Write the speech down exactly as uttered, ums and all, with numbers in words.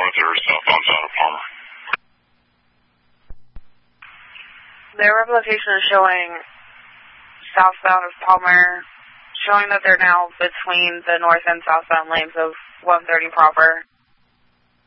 if they're southbound out of Palmer. Their replication is showing southbound of Palmer, showing that they're now between the north and southbound lanes of one thirty proper.